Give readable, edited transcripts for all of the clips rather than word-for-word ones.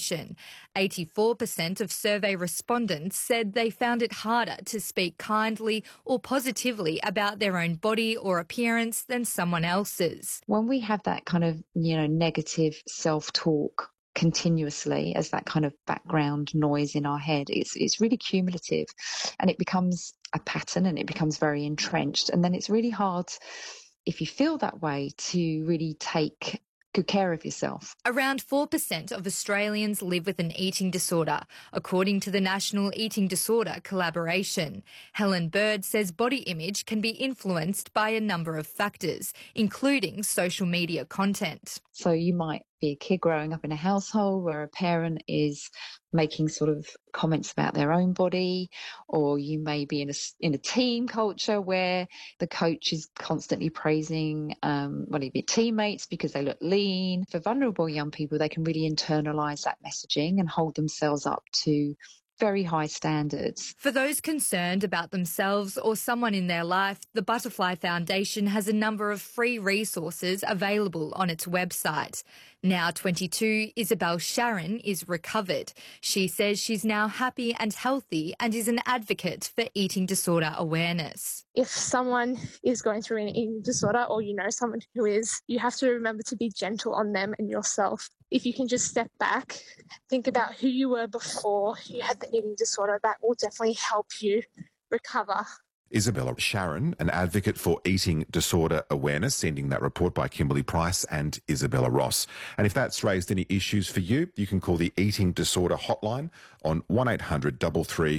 collaboration. 84% of survey respondents said they found it harder to speak kindly or positively about their own body or appearance than someone else's. When we have that kind of, negative self-talk continuously as that kind of background noise in our head, it's really cumulative, and it becomes a pattern and it becomes very entrenched. And then it's really hard, if you feel that way, to really take good care of yourself. Around 4% of Australians live with an eating disorder, according to the National Eating Disorder Collaboration. Helen Bird says body image can be influenced by a number of factors, including social media content. So you might be a kid growing up in a household where a parent is making sort of comments about their own body, or you may be in a team culture where the coach is constantly praising one of your teammates because they look lean. For vulnerable young people, they can really internalise that messaging and hold themselves up to very high standards. For those concerned about themselves or someone in their life, the Butterfly Foundation has a number of free resources available on its website. Now 22, Isabel Sharon is recovered. She says she's now happy and healthy and is an advocate for eating disorder awareness. If someone is going through an eating disorder, or you know someone who is, you have to remember to be gentle on them and yourself. If you can just step back, think about who you were before you had the eating disorder, that will definitely help you recover. Isabella Sharon, an advocate for eating disorder awareness, sending that report by Kimberly Price and Isabella Ross. And if that's raised any issues for you, you can call the Eating Disorder Hotline on 1800 33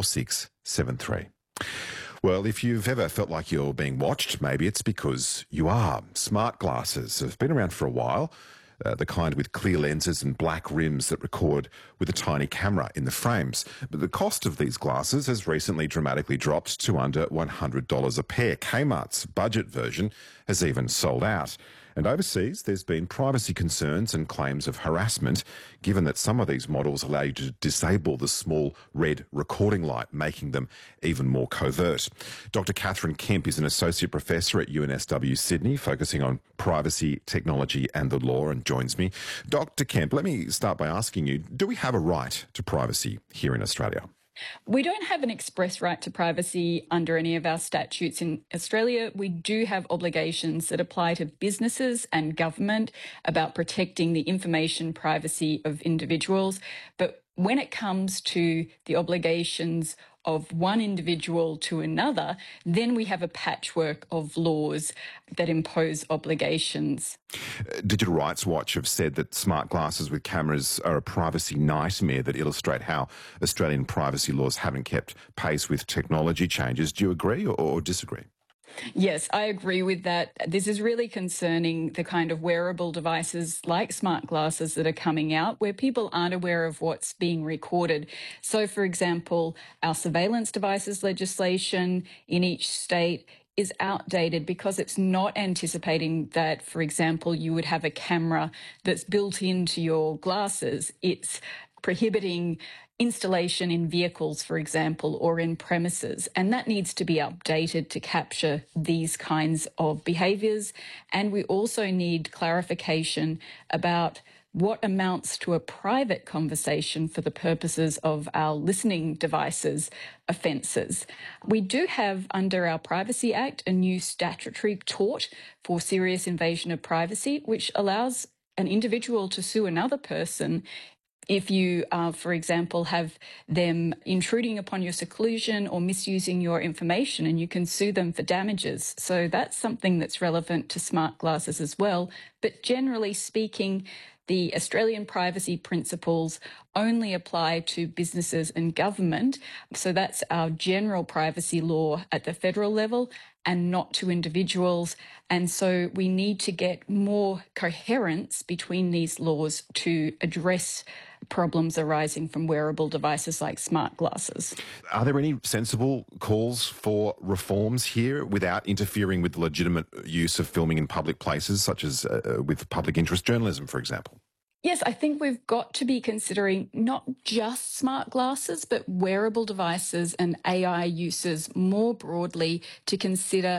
4673. Well, if you've ever felt like you're being watched, maybe it's because you are. Smart glasses have been around for a while. The kind with clear lenses and black rims that record with a tiny camera in the frames. But the cost of these glasses has recently dramatically dropped to under $100 a pair. Kmart's budget version has even sold out. And overseas, there's been privacy concerns and claims of harassment, given that some of these models allow you to disable the small red recording light, making them even more covert. Dr. Catherine Kemp is an associate professor at UNSW Sydney, focusing on privacy, technology and the law, and joins me. Dr. Kemp, let me start by asking you, do we have a right to privacy here in Australia? We don't have an express right to privacy under any of our statutes in Australia. We do have obligations that apply to businesses and government about protecting the information privacy of individuals. But when it comes to the obligations of one individual to another, then we have a patchwork of laws that impose obligations. Digital Rights Watch have said that smart glasses with cameras are a privacy nightmare that illustrate how Australian privacy laws haven't kept pace with technology changes. Do you agree or disagree? Yes, I agree with that. This is really concerning, the kind of wearable devices like smart glasses that are coming out where people aren't aware of what's being recorded. So, for example, our surveillance devices legislation in each state is outdated because it's not anticipating that, for example, you would have a camera that's built into your glasses. It's prohibiting installation in vehicles, for example, or in premises. And that needs to be updated to capture these kinds of behaviours. And we also need clarification about what amounts to a private conversation for the purposes of our listening devices offences. We do have, under our Privacy Act, a new statutory tort for serious invasion of privacy, which allows an individual to sue another person if you, for example, have them intruding upon your seclusion or misusing your information, and you can sue them for damages. So that's something that's relevant to smart glasses as well. But generally speaking, the Australian privacy principles only apply to businesses and government. So that's our general privacy law at the federal level and not to individuals. And so we need to get more coherence between these laws to address problems arising from wearable devices like smart glasses. Are there any sensible calls for reforms here without interfering with the legitimate use of filming in public places, such as with public interest journalism, for example? Yes, I think we've got to be considering not just smart glasses, but wearable devices and AI uses more broadly to consider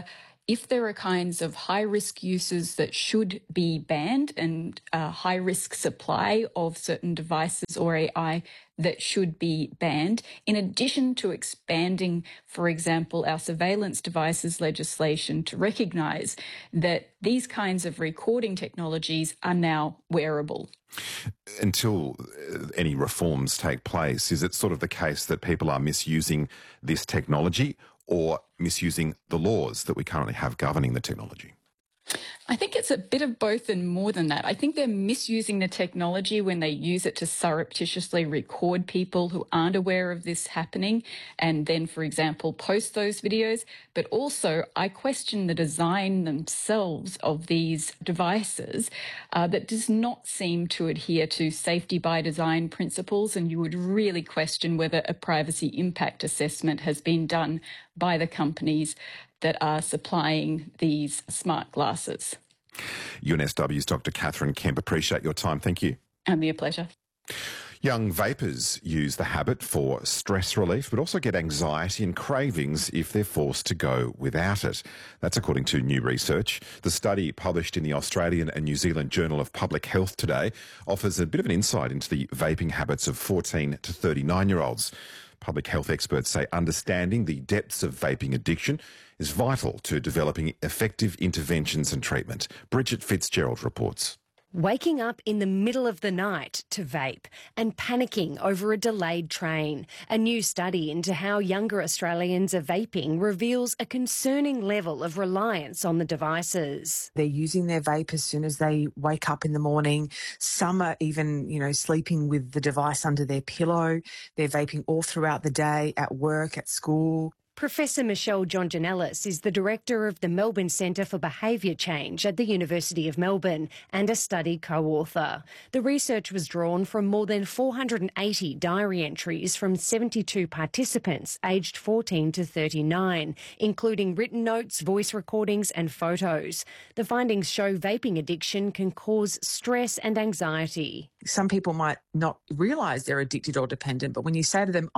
if there are kinds of high-risk uses that should be banned and a high-risk supply of certain devices or AI that should be banned, in addition to expanding, for example, our surveillance devices legislation to recognise that these kinds of recording technologies are now wearable. Until any reforms take place, is it sort of the case that people are misusing this technology or misusing the laws that we currently have governing the technology? I think it's a bit of both and more than that. I think they're misusing the technology when they use it to surreptitiously record people who aren't aware of this happening and then, for example, post those videos. But also, I question the design themselves of these devices that does not seem to adhere to safety by design principles, and you would really question whether a privacy impact assessment has been done by the companies that are supplying these smart glasses. UNSW's Dr. Catherine Kemp, appreciate your time. Thank you. And be a pleasure. Young vapers use the habit for stress relief, but also get anxiety and cravings if they're forced to go without it. That's according to new research. The study, published in the Australian and New Zealand Journal of Public Health today, offers a bit of an insight into the vaping habits of 14 to 39-year-olds. Public health experts say understanding the depths of vaping addiction is vital to developing effective interventions and treatment. Bridget Fitzgerald reports. Waking up in the middle of the night to vape and panicking over a delayed train. A new study into how younger Australians are vaping reveals a concerning level of reliance on the devices. They're using their vape as soon as they wake up in the morning. Some are even, sleeping with the device under their pillow. They're vaping all throughout the day, at work, at school. Professor Michelle Jonjanellis is the director of the Melbourne Centre for Behaviour Change at the University of Melbourne and a study co-author. The research was drawn from more than 480 diary entries from 72 participants aged 14 to 39, including written notes, voice recordings and photos. The findings show vaping addiction can cause stress and anxiety. Some people might not realise they're addicted or dependent, but when you say to them,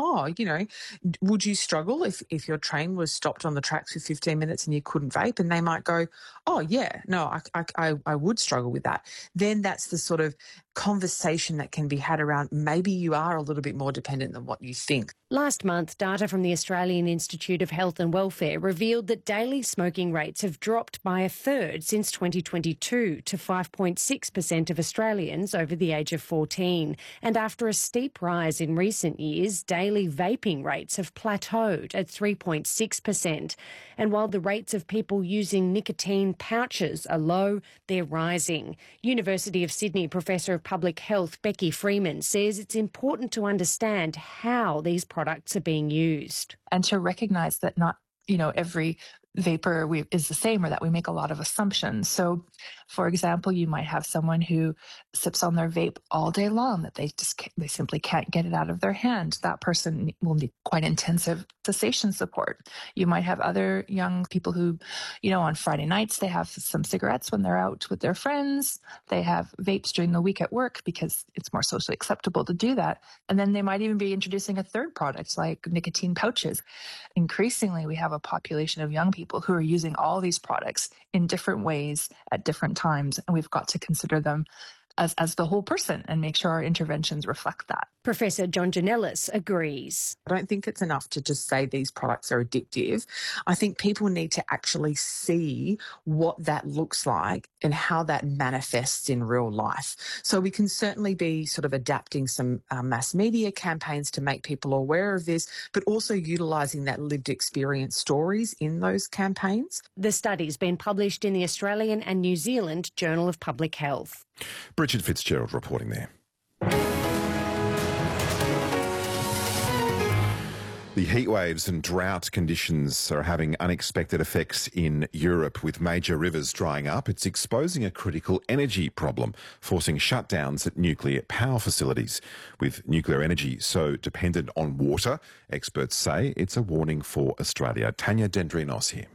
would you struggle if your train was stopped on the tracks for 15 minutes and you couldn't vape? And they might go, oh, yeah, no, I would struggle with that. Then that's the sort of conversation that can be had around maybe you are a little bit more dependent than what you think. Last month, data from the Australian Institute of Health and Welfare revealed that daily smoking rates have dropped by a third since 2022 to 5.6% of Australians over the age of 14. And after a steep rise in recent years, daily vaping rates have plateaued at 3.6%. And while the rates of people using nicotine pouches are low, they're rising. University of Sydney Professor of Public Health Becky Freeman says it's important to understand how these products are being used. And to recognise that not, every vapor is the same, or that we make a lot of assumptions. So, for example, you might have someone who sips on their vape all day long, that they simply can't get it out of their hand. That person will need quite intensive cessation support. You might have other young people who, on Friday nights, they have some cigarettes when they're out with their friends. They have vapes during the week at work because it's more socially acceptable to do that. And then they might even be introducing a third product like nicotine pouches. Increasingly, we have a population of young people who are using all these products in different ways at different times, and we've got to consider them as the whole person and make sure our interventions reflect that. Professor Jonjanellis agrees. I don't think it's enough to just say these products are addictive. I think people need to actually see what that looks like and how that manifests in real life. So we can certainly be sort of adapting some mass media campaigns to make people aware of this, but also utilising that lived experience stories in those campaigns. The study's been published in the Australian and New Zealand Journal of Public Health. Bridget Fitzgerald reporting there. The heat waves and drought conditions are having unexpected effects in Europe, with major rivers drying up. It's exposing a critical energy problem, forcing shutdowns at nuclear power facilities. With nuclear energy so dependent on water, experts say it's a warning for Australia. Tanya Dendrinos here.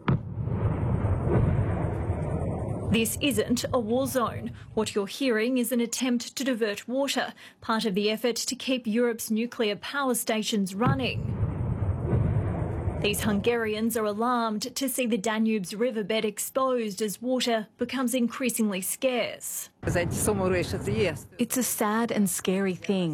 This isn't a war zone. What you're hearing is an attempt to divert water, part of the effort to keep Europe's nuclear power stations running. These Hungarians are alarmed to see the Danube's riverbed exposed as water becomes increasingly scarce. It's a sad and scary thing.